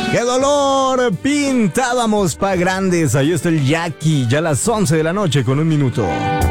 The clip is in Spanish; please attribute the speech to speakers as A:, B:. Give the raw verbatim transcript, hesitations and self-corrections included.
A: ¡Qué dolor! Pintábamos pa' grandes. Ahí está el Jackie, ya a las once de la noche con un minuto.